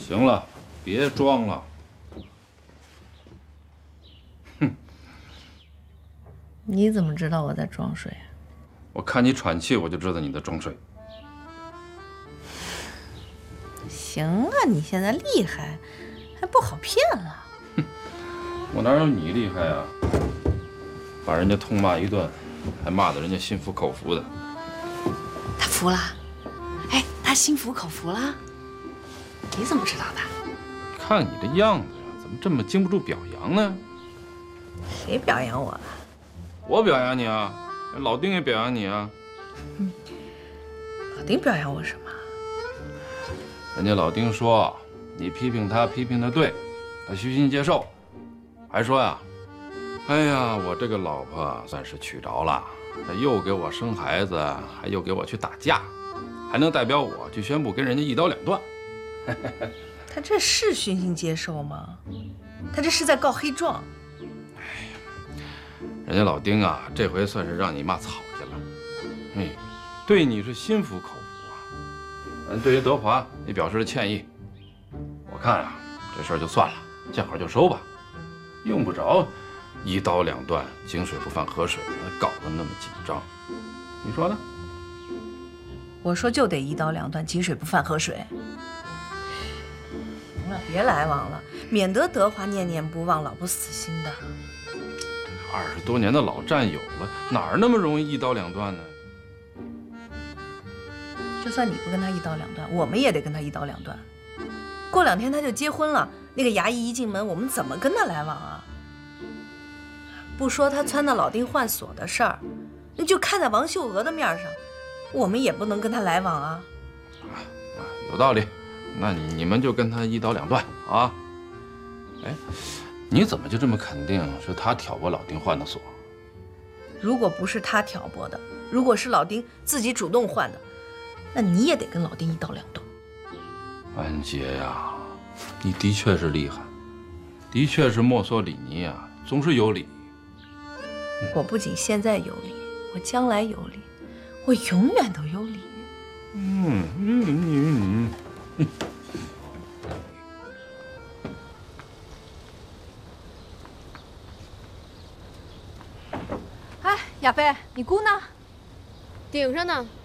行了，别装了。哼， 你怎么知道我在装睡啊？ 我看你喘气，我就知道你在装睡。 行啊，你现在厉害，还不好骗了。 哼，我哪有你厉害啊？把人家痛骂一顿，还骂得人家心服口服的。 他服了？哎，他心服口服了？你怎么知道的？ 看你这样子呀，怎么这么经不住表扬呢？ 谁表扬我了？ 我表扬你啊，老丁也表扬你啊。 老丁表扬我什么？ 人家老丁说你批评他批评的对，他虚心接受，还说呀，哎呀，我这个老婆算是娶着了，他又给我生孩子，还又给我去打架，还能代表我去宣布跟人家一刀两断。 他这是虚心接受吗？他这是在告黑状。 哎呀，人家老丁啊，这回算是让你骂草去了。哎，对你是心服口服啊。对于德华，你表示了歉意。我看啊，这事儿就算了，见好就收吧，用不着一刀两断，井水不犯河水，搞得那么紧张。你说呢？ 我说就得一刀两断，井水不犯河水。行了，别来往了，免得德华念念不忘，老不死心的。 20多年的老战友了，哪儿那么容易一刀两断呢？ 就算你不跟他一刀两断，我们也得跟他一刀两断。过2天他就结婚了，那个衙役一进门，我们怎么跟他来往啊？不说他撺掇老丁换锁的事儿，那就看在王秀娥的面上，我们也不能跟他来往啊。 有道理，那你们就跟他一刀两断啊。哎，你怎么就这么肯定是他挑拨老丁换的锁？ 如果不是他挑拨的，如果是老丁自己主动换的，那你也得跟老丁一刀两断。 安杰呀，你的确是厉害，的确是墨索里尼啊，总是有理。 我不仅现在有理，我将来有理，我永远都有理。 哎，亚飞，你姑呢？ 顶上呢，